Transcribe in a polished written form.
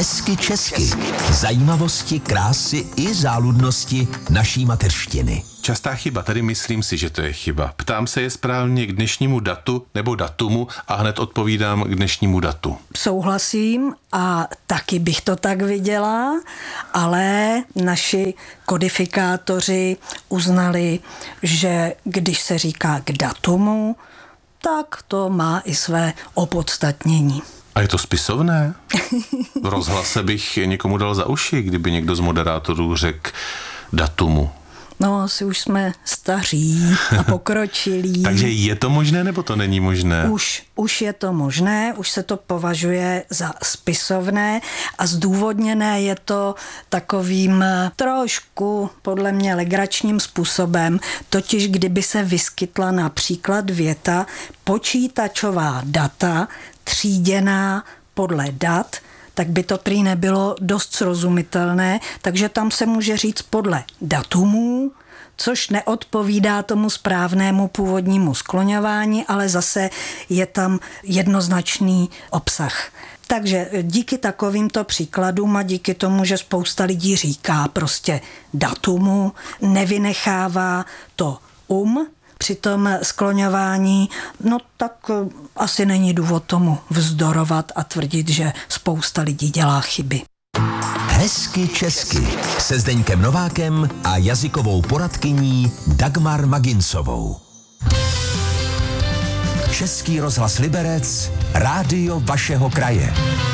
Hezky česky. Zajímavosti, krásy i záludnosti naší mateřštiny. Častá chyba, tady myslím si, že to je chyba. Ptám se je správně k dnešnímu datu nebo datumu a hned odpovídám k dnešnímu datu. Souhlasím a taky bych to tak viděla, ale naši kodifikátoři uznali, že když se říká k datumu, tak to má i své opodstatnění. A je to spisovné? V rozhlase bych někomu dal za uši, kdyby někdo z moderátorů řekl datumu. No, asi už jsme staří a pokročilí. Takže je to možné, nebo to není možné? Už je to možné, už se to považuje za spisovné a zdůvodněné je to takovým trošku, podle mě, legračním způsobem, totiž kdyby se vyskytla například věta počítačová data tříděná podle dat, tak by to prý nebylo dost srozumitelné, takže tam se může říct podle datumů, což neodpovídá tomu správnému původnímu skloňování, ale zase je tam jednoznačný obsah. Takže díky takovýmto příkladům a díky tomu, že spousta lidí říká prostě datumu, nevynechává to při tom skloňování, no tak asi není důvod tomu vzdorovat a tvrdit, že spousta lidí dělá chyby. Hezky česky se Zdeňkem Novákem a jazykovou poradkyní Dagmar Maginsovou. Český rozhlas Liberec, rádio vašeho kraje.